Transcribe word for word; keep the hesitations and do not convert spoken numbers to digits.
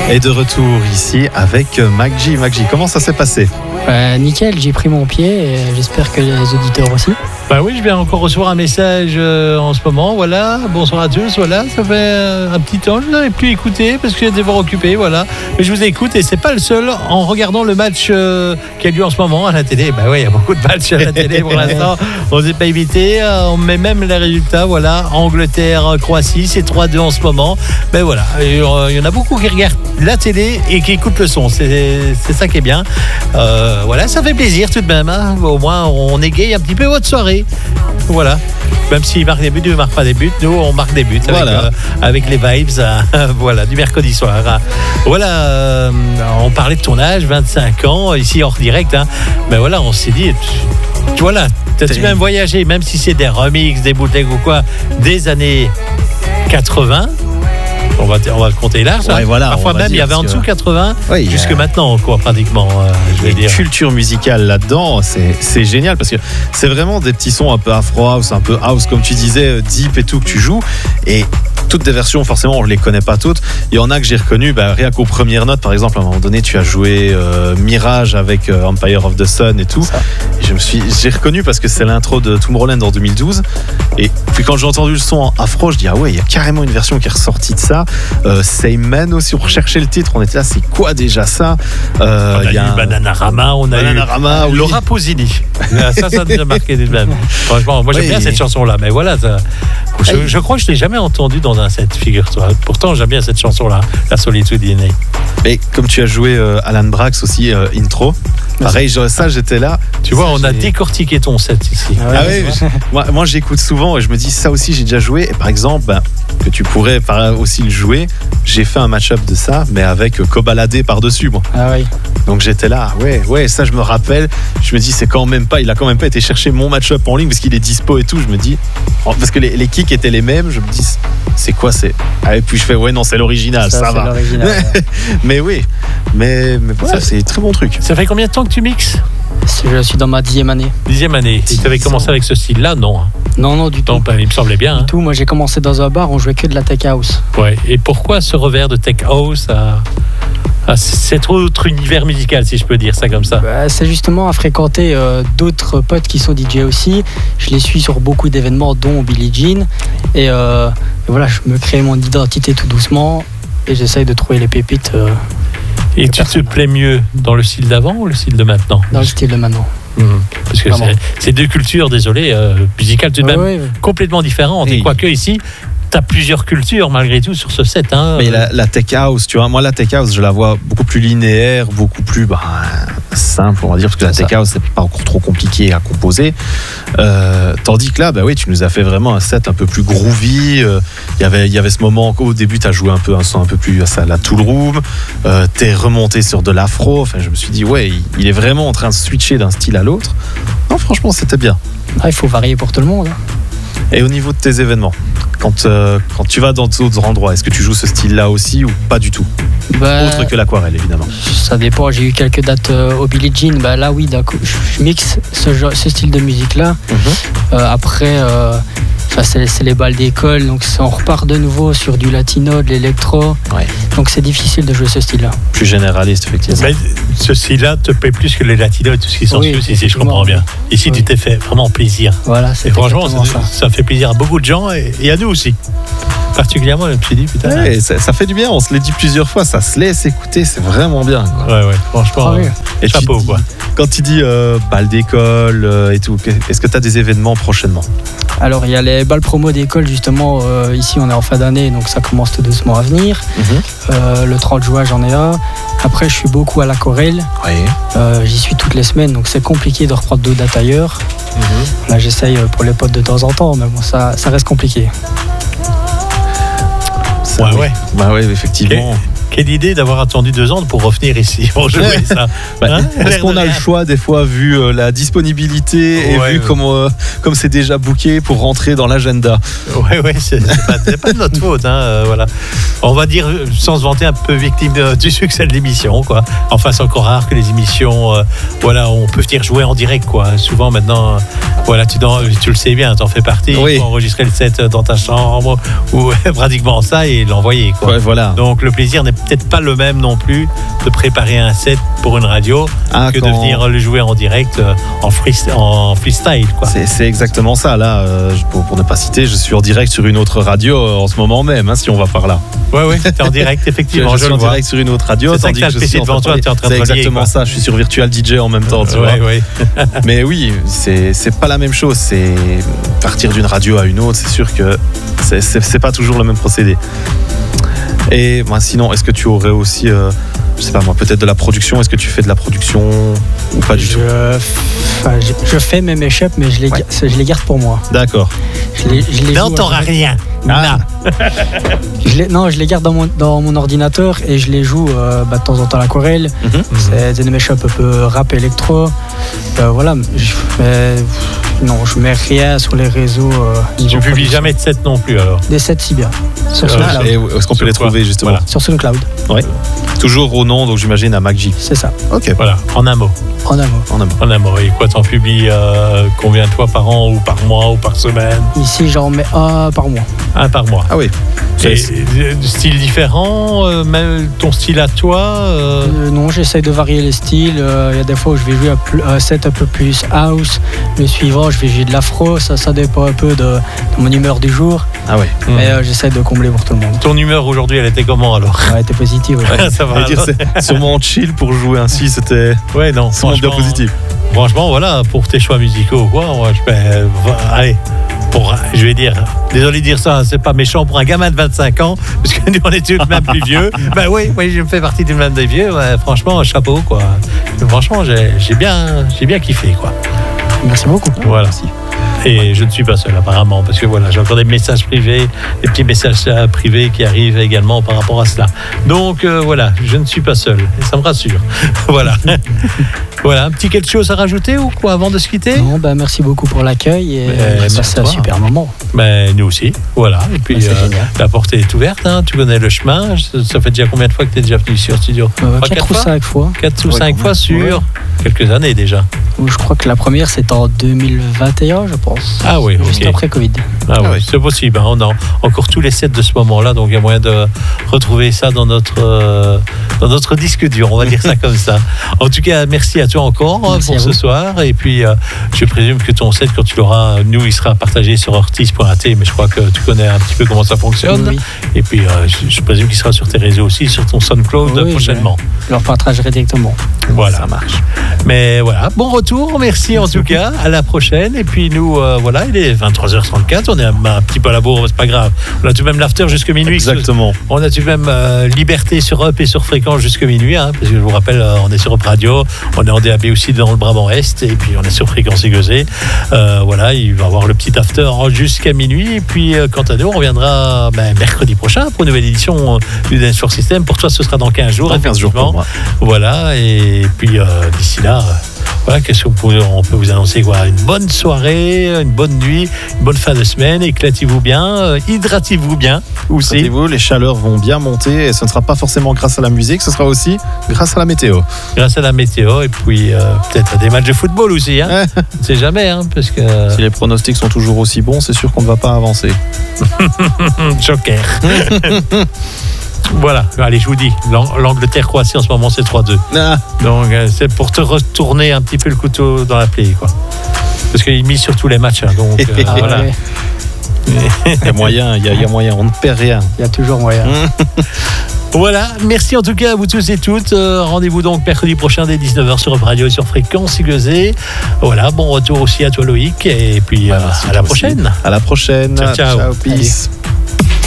Et de retour ici avec Maggi. Maggi, comment ça s'est passé ? Euh, nickel, j'ai pris mon pied et j'espère que les auditeurs aussi. Bah oui, je viens encore recevoir un message euh, en ce moment, voilà. Bonsoir à tous, voilà. Ça fait euh, un petit temps, je n'avais plus écouté parce que j'étais fort occupé, voilà. Mais je vous écoute et c'est pas le seul. En regardant le match euh, qui a lieu en ce moment à la télé, bah oui, il y a beaucoup de matchs à la télé pour l'instant. On ne s'est pas évité, euh, on met même les résultats, voilà. Angleterre, Croatie, c'est trois deux en ce moment. Mais voilà, il euh, y en a beaucoup qui regardent la télé et qui écoutent le son. C'est, c'est ça qui est bien. Euh, voilà, ça fait plaisir tout de même. Hein. Au moins, on égaye un petit peu votre soirée. Voilà. Même s'il marque des buts, il ne marque pas des buts. Nous, on marque des buts avec, voilà. euh, avec les vibes euh, voilà, du mercredi soir. Hein. Voilà, euh, on parlait de ton âge, vingt-cinq ans, ici hors direct. Hein. Mais voilà, on s'est dit, tu, voilà, t'as-tu même voyagé, même si c'est des remixes, des bootlegs ou quoi, des années quatre-vingts. On va, on va le compter large. Ouais, voilà, parfois même, il y avait en dessous que... quatre-vingts, oui, jusque a... maintenant, quoi, pratiquement. Euh, je vais dire. Culture musicale là-dedans, c'est, c'est génial parce que c'est vraiment des petits sons un peu afro house, un peu house, comme tu disais, deep et tout que tu joues. Et toutes des versions, forcément, on ne les connaît pas toutes. Il y en a que j'ai reconnu, bah, rien qu'aux premières notes, par exemple, à un moment donné, tu as joué euh, Mirage avec euh, Empire of the Sun et tout. Et je me suis, j'ai reconnu parce que c'est l'intro de Tomorrowland en deux mille douze. Et puis quand j'ai entendu le son en afro, je dis ah ouais, il y a carrément une version qui est ressortie de ça. Euh, Same Man aussi, on recherchait le titre, on était là, c'est quoi déjà ça euh, On a y a eu un... Bananarama, on a Bananarama, eu oui. Laura Pausini. Ça, ça nous a marqué tout de même. Franchement, moi j'aime oui. bien cette chanson-là, mais voilà, ça... je, je crois que je ne l'ai jamais entendue dans un set, figure-toi. Pourtant, j'aime bien cette chanson-là, La Solitude Innée. Et comme tu as joué euh, Alan Braxe aussi, euh, intro, pareil, ça j'étais là. Tu vois, ça, on j'ai... a décortiqué ton set ici. Ah, ah oui, oui moi, moi j'écoute souvent et je me dis ça aussi j'ai déjà joué. Et par exemple, ben, que tu pourrais aussi le jouer, j'ai fait un match-up de ça, mais avec Kobalade par-dessus, moi. Ah oui. Donc j'étais là, ouais, ouais, ça je me rappelle. Je me dis, c'est quand même pas, il a quand même pas été chercher mon match-up en ligne parce qu'il est dispo et tout. Je me dis, parce que les, les kicks étaient les mêmes, je me dis, c'est quoi c'est ah, et puis je fais, ouais, non, c'est l'original, ça, ça c'est va. L'original, ouais. Mais oui, mais, mais voilà, ça, c'est un très bon truc. Ça fait combien de temps que tu mixes ? Je suis dans ma dixième année. Dixième année. Tu avais commencé avec ce style-là, non ? Non, non, du tout. Donc, il me semblait bien. Du hein. tout. Moi, j'ai commencé dans un bar, on jouait que de la tech house. Ouais. Et pourquoi ce revers de tech house à, à cet autre univers musical, si je peux dire ça comme ça ? Bah, c'est justement à fréquenter euh, d'autres potes qui sont D J aussi. Je les suis sur beaucoup d'événements, dont Billie Jean. Et, euh, et voilà, je me crée mon identité tout doucement et j'essaye de trouver les pépites. Euh, Et tu te plais mieux dans le style d'avant ou le style de maintenant ? Dans le style de maintenant. Mmh. Parce que c'est, c'est deux cultures, désolé, euh, musicales tout de même oui, oui. complètement différentes. Et, et quoique ici, tu as plusieurs cultures malgré tout sur ce set. Hein. Mais la, la tech house, tu vois, moi la tech house, je la vois beaucoup plus linéaire, beaucoup plus bah, simple, on va dire, parce que c'est la tech ça. house, c'est pas encore trop compliqué à composer. Euh, tandis que là, bah oui, tu nous as fait vraiment un set un peu plus groovy. Il euh, y avait, il y avait ce moment au début, tu as joué un peu un son un peu plus à la Tool Room. Euh, tu es remonté sur de l'afro. Enfin, je me suis dit, ouais, il, il est vraiment en train de switcher d'un style à l'autre. Non, franchement, c'était bien. Ah, il faut varier pour tout le monde. Hein. Et au niveau de tes événements, quand, euh, quand tu vas dans d'autres endroits, est-ce que tu joues ce style-là aussi ou pas du tout ? bah, Autre que l'aquarelle, évidemment. Ça dépend, j'ai eu quelques dates euh, au Billie Jean. Bah, là, oui, d'accord, je mixe ce, genre, ce style de musique-là. Mm-hmm. Euh, après, euh, ça, c'est, c'est les balles d'école, donc on repart de nouveau sur du latino, de l'électro. Ouais. Donc c'est difficile de jouer ce style-là. Plus généraliste, effectivement. Mais ce style-là te plaît plus que les latinos et tout ce qui s'en suit, si, si je comprends bien. Ici, oui. Tu t'es fait vraiment plaisir. Voilà, c'est et franchement, ça. ça fait plaisir à beaucoup de gens et, et à nous aussi. Particulièrement, je me suis dit, putain. Ouais, ça, ça fait du bien, on se l'est dit plusieurs fois, ça se laisse écouter, c'est vraiment bien. Quoi. Ouais, ouais, franchement. Ah, oui. Et chapeau, quoi. Quand tu dis euh, balles d'école euh, et tout, est-ce que tu as des événements prochainement ? Alors, il y a les balles promo d'école, justement. Euh, ici, on est en fin d'année, donc ça commence tout doucement à venir. Mm-hmm. Euh, le trente juin, j'en ai un. Après, je suis beaucoup à l'aquarelle. Oui. Euh, j'y suis toutes les semaines, donc c'est compliqué de reprendre d'autres dates ailleurs. Mm-hmm. Là, j'essaye pour les potes de temps en temps, mais bon, ça, ça reste compliqué. Ça, ouais, oui. ouais. Bah ouais, effectivement. Okay. Quelle idée d'avoir attendu deux ans pour revenir ici pour jouer ça. Bah, hein est-ce qu'on a le choix des fois vu euh, la disponibilité et ouais, vu ouais. comme euh, comme c'est déjà booké pour rentrer dans l'agenda. Ouais ouais, c'est, c'est, pas, c'est pas de notre faute hein, euh, voilà. On va dire sans se vanter un peu victime de, du succès de l'émission quoi. Enfin c'est encore rare que les émissions euh, voilà, on peut venir jouer en direct quoi. Souvent maintenant euh, voilà, tu dans, tu le sais bien, t'en fais partie, oui. Pour enregistrer le set dans ta chambre ou pratiquement ça et l'envoyer quoi. Ouais, voilà. Donc le plaisir n'est peut-être pas le même non plus de préparer un set pour une radio Ah, que quand- de venir le jouer en direct euh, en, free, en freestyle, quoi. C'est, c'est exactement ça. Là, euh, je- pour, pour ne pas citer, je suis en direct sur une autre radio euh, en ce moment même, hein, si on va par là. Ouais, ouais, t'es en direct, Je, effectivement. je Je suis le en vois. direct sur une autre radio. C'est ça que tandis t'as le je P C suis en devant train toi, de- t'es en train de C'est relier, exactement quoi. ça. Je suis sur Virtual D J en même temps, tu vois. Ouais, ouais. Mais oui, c'est, c'est pas la même chose. C'est partir d'une radio à une autre. C'est sûr que c'est, c'est, c'est pas toujours le même procédé. Et moi, sinon, est-ce que tu aurais aussi, euh, je sais pas moi, peut-être de la production? Est-ce que tu fais de la production ou pas du je, tout? enfin, je, je fais mes mashups, mais je les, Ouais. ga- je les garde pour moi. D'accord. Je les, je les Non, joue t'auras avec- rien. Ah. Non. je les- non, je les garde dans mon, dans mon ordinateur et je les joue euh, bah, de temps en temps à l'aquarelle. Mhm. C'est des mashups un peu rap électro. Euh, voilà, je fais, non, je mets rien sur les réseaux. Euh, Tu niveau publies production. jamais de set non plus, alors. Des sets si bien. Sur Euh, SoundCloud. Et où est-ce qu'on peut Sur les quoi? trouver justement? Voilà. Sur SoundCloud, Toujours au nom, donc j'imagine à MacG. c'est ça. Ok. Voilà, en un mot. En avant. En amont. En un mot. Et quoi, t'en publies euh, combien de fois par an ou par mois ou par semaine? Ici, j'en mets un par mois. Un par mois. Ah oui. Et C'est- euh, style différent, euh, même ton style à toi euh, Euh, non, j'essaye de varier les styles. Euh, Il y a des fois où je vais jouer un, pl- un set un peu plus house. Le suivant, je vais jouer de l'afro. Ça, ça dépend un peu de, de mon humeur du jour. Ah ouais. hmm. Mais euh, j'essaie de combler pour tout le monde. Ton humeur aujourd'hui, elle était comment alors? Ouais, t'es positif. Ouais. Ça va. J'allais dire, alors c'est sûrement chill pour jouer ainsi, c'était Ouais, non, sûrement bien franchement, positif. franchement, voilà, pour tes choix musicaux, quoi, moi, je vais, allez, pour, je vais dire, désolé de dire ça, c'est pas méchant pour un gamin de vingt-cinq ans, parce que nous, on est tous même plus vieux. Ben oui, oui, je me fais partie du même des vieux, ouais, franchement, chapeau, quoi. Franchement, j'ai j'ai bien, j'ai bien kiffé, quoi. Merci beaucoup. Voilà. Et je ne suis pas seul apparemment, parce que voilà, j'ai encore des messages privés, des petits messages euh, privés qui arrivent également par rapport à cela. Donc euh, voilà, je ne suis pas seul, et ça me rassure. Voilà. Voilà, un petit quelque chose à rajouter ou quoi avant de se quitter? Non, bah, merci beaucoup pour l'accueil et Mais j'ai merci passé à un toi. super moment. Ben, nous aussi, voilà. Et puis Ouais, c'est euh, génial. la porte est ouverte, hein. Tu connais le chemin. Ça, ça fait déjà combien de fois que tu es déjà venu ici au studio? Euh, Trois, quatre quatre ou fois cinq fois. Quatre ou Ouais, cinq ouais. fois sur quelques années déjà. Ou je crois que la première c'était en deux mille vingt et un, je pense. Ah oui, Juste ok. après Covid. Ah ouais, Ah oui. c'est possible. hein. On a encore tous les sets de ce moment-là, donc il y a moyen de retrouver ça dans notre euh, dans notre disque dur. On va dire ça comme ça. En tout cas, merci à toi encore hein, Merci pour à ce vous. soir. Et puis, euh, je présume que ton set, quand tu l'auras, nous, il sera partagé sur ortiz point a t. Mais je crois que tu connais un petit peu comment ça fonctionne. Oui, Et puis, euh, je, je présume qu'il sera sur tes réseaux aussi, sur ton SoundCloud Oui, prochainement. je leur partagerai directement. Voilà. Ça marche. Mais voilà, bon retour, merci, en tout cas, à la prochaine. Et puis nous, euh, voilà, il est vingt-trois heures trente-quatre, on est un, un petit peu à la bourre, mais c'est pas grave. On a tout de même l'after jusque minuit. Exactement. On a tout de même euh, liberté sur Up et sur Fréquence jusque minuit, hein, parce que je vous rappelle, euh, on est sur Up Radio, on est en D A B aussi dans le Brabant Est, et puis on est sur Fréquence Aiguisée. Euh, voilà, il va y avoir le petit after jusqu'à minuit. Et puis, euh, quant à nous, on reviendra ben, mercredi prochain pour une nouvelle édition euh, du Dance for System. Pour toi, ce sera dans quinze jours. Dans quinze jours effectivement. pour moi. Voilà, et puis euh, d'ici là, euh, voilà, qu'est-ce qu'on peut, on peut vous annoncer quoi? Une bonne soirée, une bonne nuit, une bonne fin de semaine, éclatez-vous bien, euh, hydratez-vous bien aussi. Rappelez-vous, les chaleurs vont bien monter et ce ne sera pas forcément grâce à la musique, ce sera aussi grâce à la météo. Grâce à la météo, et puis euh, peut-être à des matchs de football aussi, hein. Ouais. On ne sait jamais, hein, parce que Si les pronostics sont toujours aussi bons, c'est sûr qu'on ne va pas avancer. Joker. Voilà, allez, je vous dis, l'Ang- l'Angleterre-Croatie en ce moment c'est trois deux. Ah, Donc euh, c'est pour te retourner un petit peu le couteau dans la plaie, quoi. Parce qu'il mise sur tous les matchs, hein, donc euh, Ah voilà. ouais, il y a moyen, il y a, il y a moyen, on ne perd rien. il y a toujours moyen. Voilà, merci en tout cas à vous tous et toutes. Euh, rendez-vous donc mercredi prochain dès dix-neuf heures sur Up Radio et sur Fréquence Aiguisée. Voilà, bon retour aussi à toi Loïc et puis Ouais, euh, merci, à la toi aussi. prochaine. À la prochaine. Ciao, ciao. Peace.